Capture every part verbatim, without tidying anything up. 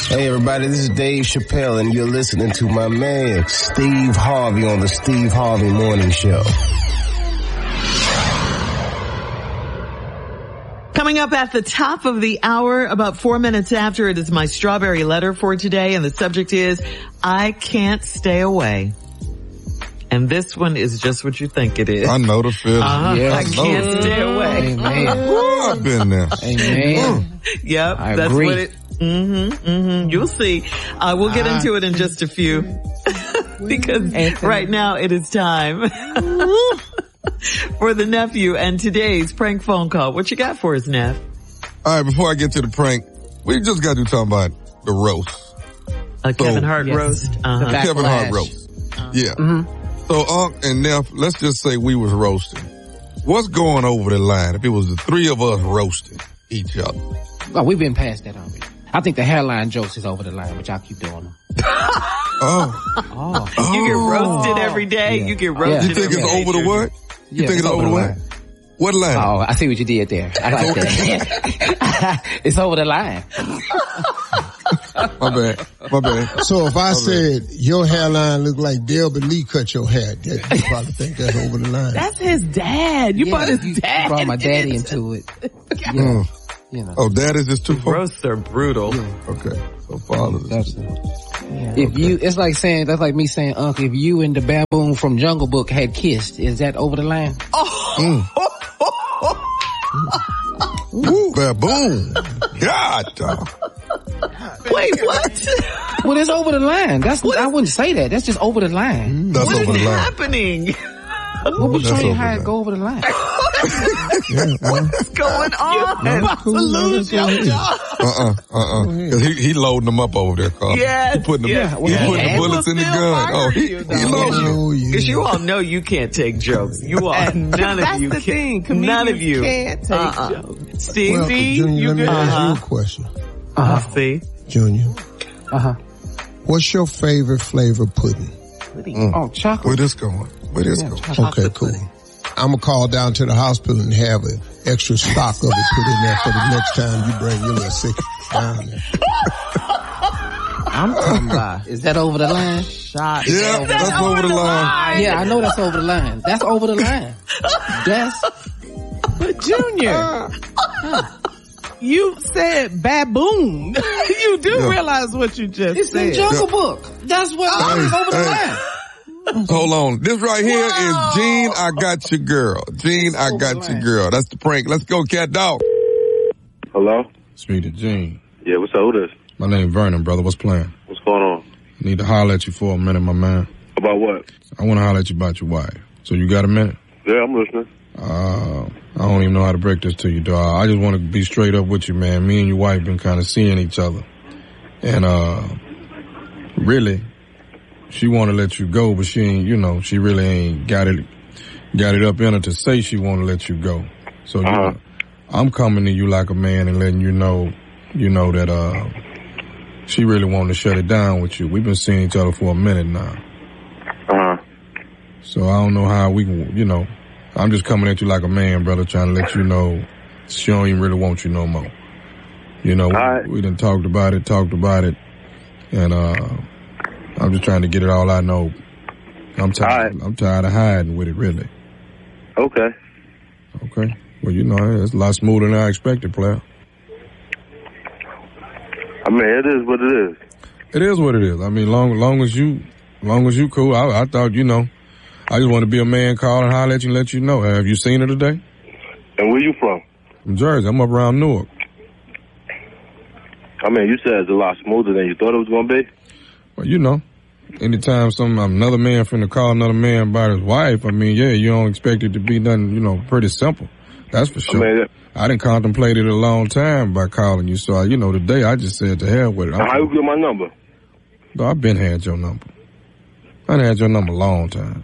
Hey everybody, this is Dave Chappelle and you're listening to my man Steve Harvey on the Steve Harvey Morning Show. Coming up at the top of the hour, about four minutes after, it is my strawberry letter for today, and the subject is, I can't stay away. And this one is just what you think it is. I know the feeling. Uh-huh. Yes. I can't I stay away. Amen. Ooh, I've been there. Amen. Yep, I that's agree. what it, mm-hmm, mm-hmm. You'll see. Uh, we'll get into it in just a few. Because right now it is time for the nephew and today's prank phone call. What you got for us, Neff? All right, before I get to the prank, we just got to talk about the roast. A Kevin So- Hart Yes. roast. Uh-huh. The Kevin Hart backlash. roast. Yeah. So Unc and Neff, let's just say we was roasting. What's going over the line if it was the three of us roasting each other? Oh, we've been past that already. I think the hairline jokes is over the line, but y'all keep doing them. Oh. Oh. You get roasted every day. Yeah. You get Yeah. roasted You think every it's day. over the what? You Yeah, think it's over the what? What line? Oh, I see what you did there. I like that. It's over the line. My bad. My bad. So if I said your hairline looked like Delbert Lee cut your hair, that, you probably think that's over the line. That's his dad. You Yeah, brought his you dad. brought my daddy into it. Yeah. Mm. You know. Oh, dad is just too far? Roasts are brutal. Okay. So fathers. That's it. Yeah. If you, it's like saying, that's like me saying, Uncle, if you and the baboon from Jungle Book had kissed, is that over the line? Mm. Ooh, baboon. God, dog. Wait, what? Well, it's over the line. That's, I wouldn't say that. That's just over the line. That's What over is the line. happening? Well, we That's show you over how the it go over the line. What's going on? You're about to lose your job. Uh-uh, uh-uh. Cause he, he loading them up over there, Carl. Yes, He putting them, yeah. he Yeah. putting the And bullets we'll in the still gun. fire Oh, he, you, he though. loading you. Oh, yeah. Because you all know you can't take jokes. You all, none of you the can. thing. None of you. Comedians can't take uh-uh. jokes. Steve, Well, see, Junior, you let me good? ask Uh-huh. you a question. Uh-huh. See? Junior, Uh-huh. what's your favorite flavor pudding? Mm. Oh, chocolate. Where this going? Where this Yeah, going? chocolate. Okay, cool. I'm gonna call down to the hospital and have an extra stock of it put in there for the next time you bring your little sick down there. I'm talking about, is that over the line? Shot. Yeah, that's over the line. Yeah, I know that's over the line. That's over the line. That's, But Junior, you said baboon. You do Yeah. realize what you just it's in said. Jungle Book. That's what Hey, is over the hey. line. Hold on. This right here is Gene, I got your girl. Gene, I got your girl. That's the prank. Let's go, cat dog. Hello? Speak to Gene. Yeah, what's up? Who this? My name Vernon, brother. What's playing? What's going on? Need to holler at you for a minute, my man. About what? I want to holler at you about your wife. So you got a minute? Yeah, I'm listening. Uh, I don't even know how to break this to you, dog. I just want to be straight up with you, man. Me and your wife been kind of seeing each other. And, uh, really, she want to let you go, but she ain't, you know, she really ain't got it, got it up in her to say she want to let you go. So, you Uh-huh. know, I'm coming to you like a man and letting you know, you know, that, uh, she really wanted to shut it down with you. We've been seeing each other for a minute now. Uh-huh. So I don't know how we can, you know, I'm just coming at you like a man, brother, trying to let you know she don't even really want you no more. You know, we, right. we done talked about it, talked about it, and, uh, I'm just trying to get it all I know. I'm tired, right. I'm tired of hiding with it, really. Okay. Okay? Well, you know, it's a lot smoother than I expected, player. I mean, it is what it is. It is what it is. I mean, long, long as you, long as you cool, I, I thought, you know, I just want to be a man, call and holler at you and let you know. Have you seen her today? And where you from? From Jersey. I'm up around Newark. I mean, you said it's a lot smoother than you thought it was going to be. Well, you know, anytime some another man finna call another man about his wife, I mean, yeah, you don't expect it to be nothing, you know, pretty simple. That's for sure. I mean, I didn't contemplate it a long time by calling you, so, I, you know, today I just said to hell with it. how you get my number? No, I've been had your number. I done had your number a long time.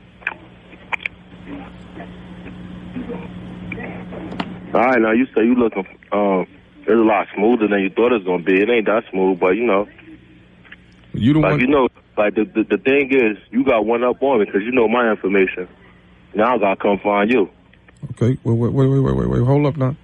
All right, now you say you looking, um, it's a lot smoother than you thought it was going to be. It ain't that smooth, but, you know. You the like, one. you know, like, the, the the thing is, you got one up on me because you know my information. Now I got to come find you. Okay, wait, wait, wait, wait, wait, wait, wait, hold up now.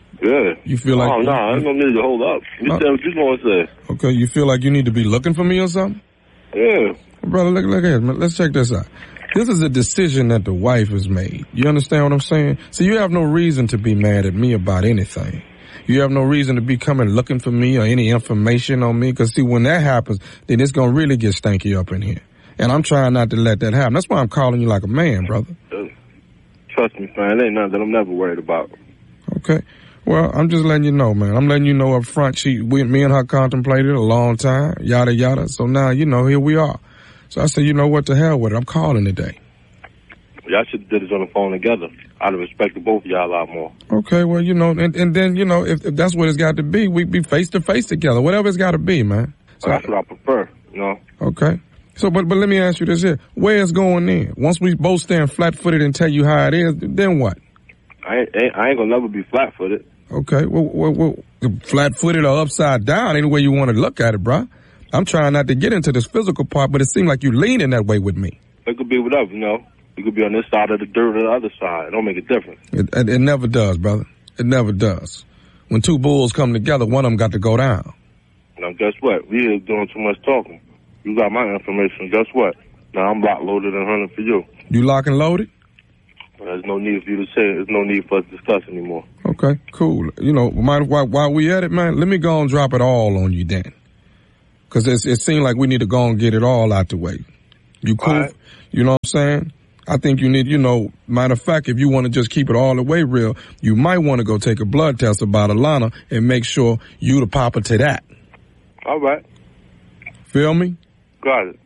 Yeah. You feel like... Oh, no, nah, I ain't gonna need to hold up. You uh, say what you gonna say. Okay, you feel like you need to be looking for me or something? Yeah. Brother, look, look here. Let's check this out. This is a decision that the wife has made. You understand what I'm saying? So you have no reason to be mad at me about anything. You have no reason to be coming looking for me or any information on me. Because, see, when that happens, then it's going to really get stanky up in here. And I'm trying not to let that happen. That's why I'm calling you like a man, brother. Trust me, man. It ain't nothing that I'm never worried about. Okay. Well, I'm just letting you know, man. I'm letting you know up front. She, we, me and her contemplated a long time, yada, yada. So now, you know, here we are. So I said, you know what, the hell with it. I'm calling today. Y'all should have did this on the phone together. I'd have respected both of y'all a lot more. Okay, well, you know, and, and then, you know, if, if that's what it's got to be, we be face to face together, whatever it's got to be, man. So that's what I prefer, you know. Okay. So, but, but let me ask you this here. Where it's going in? Once we both stand flat-footed and tell you how it is, then what? I ain't, I ain't gonna never be flat-footed. Okay. Well, well, well flat-footed or upside down, any way you want to look at it, bro. I'm trying not to get into this physical part, but it seems like you leaning that way with me. It could be whatever, you know. You could be on this side of the dirt or the other side. It don't make a difference. It, it, it never does, brother. It never does. When two bulls come together, one of them got to go down. Now, guess what? We ain't doing too much talking. You got my information. Guess what? Now, I'm locked, loaded, and hunting for you. You lock and loaded? Well, there's no need for you to say it. There's no need for us to discuss anymore. Okay, cool. You know, mind, while, while we at it, man, let me go and drop it all on you then. Because it seems like we need to go and get it all out the way. You cool? Right. You know what I'm saying? I think you need, you know, matter of fact, if you want to just keep it all the way real, you might want to go take a blood test about Alana and make sure you the papa to that. All right. Feel me? Got it.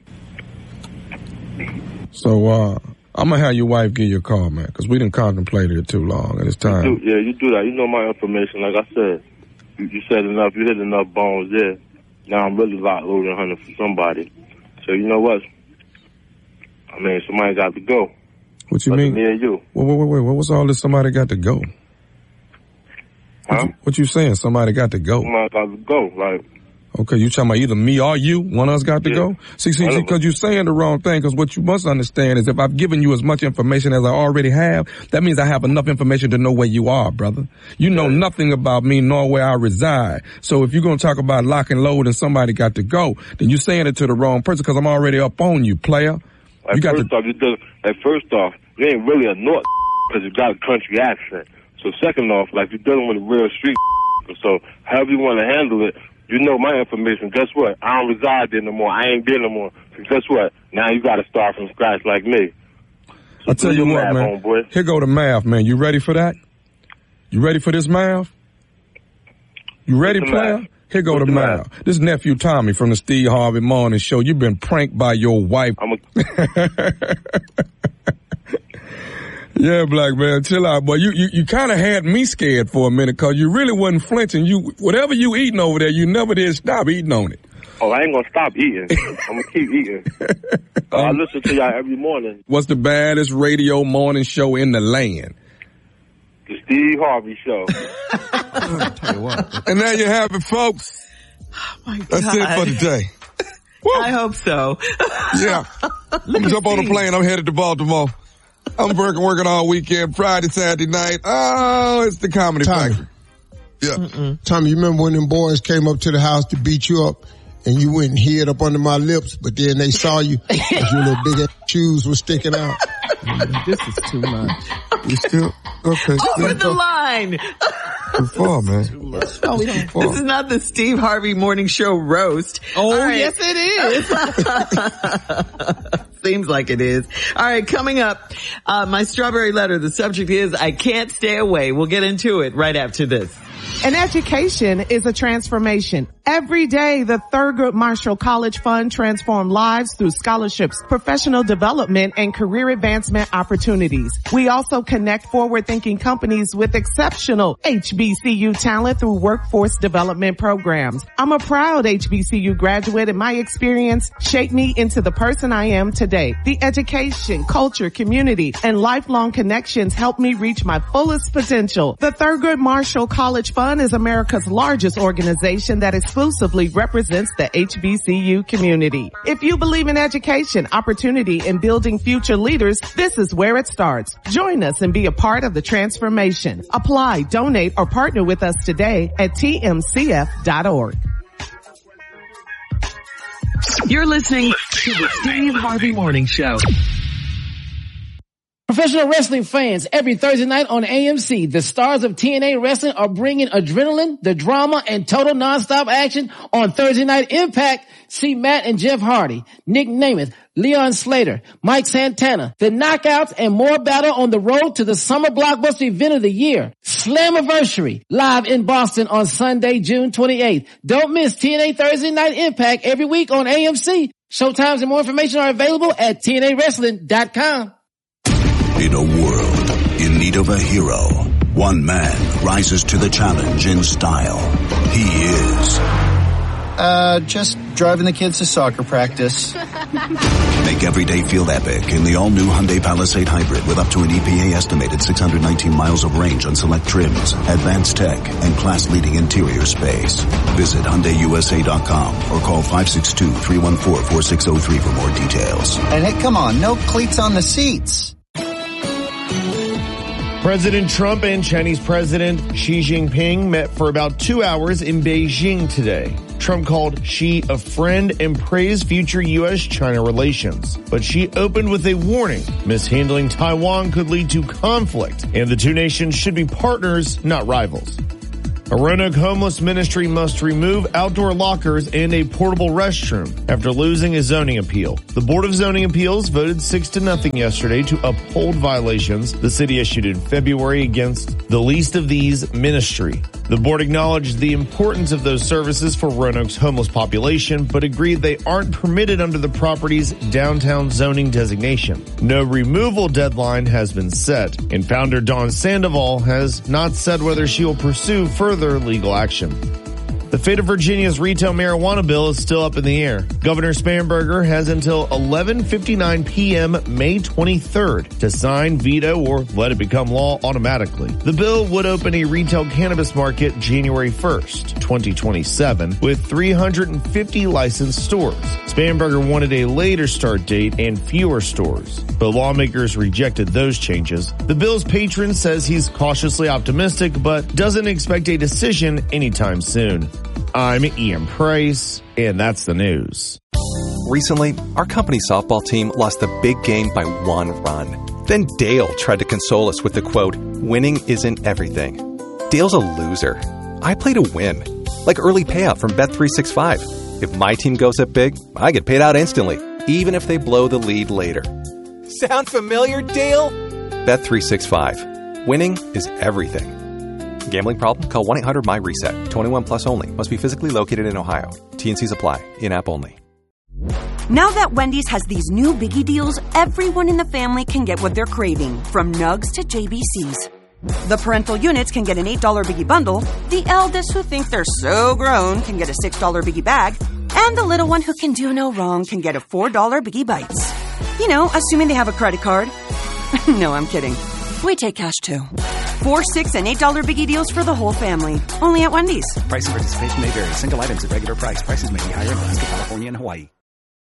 So, uh, I'm going to have your wife give you a call, man, because we didn't contemplate it too long, and it's time. You do, yeah, you do that. You know my information. Like I said, you, you said enough. You hit enough bones there. Now I'm really locked, loaded, and hunting for somebody. So you know what? I mean, somebody got to go. What you but mean? Me and you. Wait, wait, wait, wait. What's all this somebody got to go? Huh? What you, what you saying? Somebody got to go? Somebody got to go. Like. Okay, you talking about either me or you? One of us got to yeah. go? See, see, because you're saying the wrong thing, because what you must understand is if I've given you as much information as I already have, that means I have enough information to know where you are, brother. You know yeah. nothing about me nor where I reside. So if you're going to talk about lock and load and somebody got to go, then you're saying it to the wrong person, because I'm already up on you, player. At you got first to... off, you do, at first off, you ain't really a North because you got a country accent. So second off, like you're dealing with a real street. So however you want to handle it, you know my information. Guess what? I don't reside there no more. I ain't there no more. So guess what? Now you got to start from scratch like me. So I'll tell you what, man. On, Here go the math, man. You ready for that? You ready for this math? You ready, player? Math? Here go What's the math. math. This nephew Tommy from the Steve Harvey Morning Show. You've been pranked by your wife. I'm a... Yeah, black man, chill out, boy. You you, you kind of had me scared for a minute because you really wasn't flinching. You whatever you eating over there, you never did stop eating on it. Oh, I ain't gonna stop eating. I'm gonna keep eating. um, I listen to y'all every morning. What's the baddest radio morning show in the land? The Steve Harvey Show. Tell you what. And there you have it, folks. Oh my God. That's it for today. Woo. I hope so. Yeah. Let me jump on the plane. I'm headed to Baltimore. I'm working, working all weekend, Friday, Saturday night. Oh, it's the Comedy Tommy. Factory. Yeah. Mm-mm. Tommy, you remember when them boys came up to the house to beat you up and you went and hid up under my lips, but then they saw you because your little big ass shoes were sticking out? This is too much. You still, okay. Over the line. Too far, man. Too much. Oh, too far. This is not the Steve Harvey Morning Show roast. Oh, right. Yes it is. Seems like it is. All right, coming up, uh, my strawberry letter. The subject is, I can't stay away. We'll get into it right after this. An education is a transformation. Every day, the Thurgood Marshall College Fund transforms lives through scholarships, professional development, and career advancement opportunities. We also connect forward-thinking companies with exceptional H B C U talent through workforce development programs. I'm a proud H B C U graduate, and my experience shaped me into the person I am today. The education, culture, community, and lifelong connections helped me reach my fullest potential. The Thurgood Marshall College College Fund is America's largest organization that exclusively represents the H B C U community. If you believe in education, opportunity, and building future leaders, this is where it starts. Join us and be a part of the transformation. Apply, donate, or partner with us today at T M C F dot org. You're listening to the Steve Harvey Morning Show. Professional wrestling fans, every Thursday night on A M C, the stars of T N A Wrestling are bringing adrenaline, the drama, and total nonstop action on Thursday Night Impact. See Matt and Jeff Hardy, Nick Namath, Leon Slater, Mike Santana, the Knockouts, and more battle on the road to the summer blockbuster event of the year, Slammiversary, live in Boston on Sunday, June twenty-eighth. Don't miss T N A Thursday Night Impact every week on A M C. Showtimes and more information are available at T N A wrestling dot com. In a world in need of a hero, one man rises to the challenge in style. He is... Uh, just driving the kids to soccer practice. Make every day feel epic in the all-new Hyundai Palisade Hybrid with up to an E P A estimated six hundred nineteen miles of range on select trims, advanced tech, and class-leading interior space. Visit Hyundai U S A dot com or call five six two, three one four, four six zero three for more details. And hey, come on, no cleats on the seats. President Trump and Chinese President Xi Jinping met for about two hours in Beijing today. Trump called Xi a friend and praised future U S China relations. But Xi opened with a warning. Mishandling Taiwan could lead to conflict, and the two nations should be partners, not rivals. A Roanoke homeless ministry must remove outdoor lockers and a portable restroom after losing a zoning appeal. The Board of Zoning Appeals voted six to nothing yesterday to uphold violations the city issued in February against the least of these ministry. The board acknowledged the importance of those services for Roanoke's homeless population, but agreed they aren't permitted under the property's downtown zoning designation. No removal deadline has been set, and founder Dawn Sandoval has not said whether she will pursue further legal action. The fate of Virginia's retail marijuana bill is still up in the air. Governor Spanberger has until eleven fifty-nine p.m. May twenty-third to sign, veto, or let it become law automatically. The bill would open a retail cannabis market January first, twenty twenty-seven, with three hundred fifty licensed stores. Spanberger wanted a later start date and fewer stores, but lawmakers rejected those changes. The bill's patron says he's cautiously optimistic, but doesn't expect a decision anytime soon. I'm Ian Price, and that's the news. Recently, our company softball team lost the big game by one run. Then Dale tried to console us with the quote, "Winning isn't everything." Dale's a loser. I play to win, like early payout from Bet three sixty-five. If my team goes up big, I get paid out instantly, even if they blow the lead later. Sound familiar, Dale? Bet three sixty-five. Winning is everything. Gambling problem? Call one eight hundred my reset. twenty-one plus only. Must be physically located in Ohio. T N Cs apply. In-app only. Now that Wendy's has these new biggie deals, everyone in the family can get what they're craving, from nugs to J B Cs. The parental units can get an eight dollar biggie bundle, the eldest who think they're so grown can get a six dollar biggie bag, and the little one who can do no wrong can get a four dollar biggie bites. You know, assuming they have a credit card. No, I'm kidding. We take cash too. Four, six, and eight dollar biggie deals for the whole family. Only at Wendy's. Price and participation may vary. Single items at regular price. Prices may be higher in Alaska, California, and Hawaii.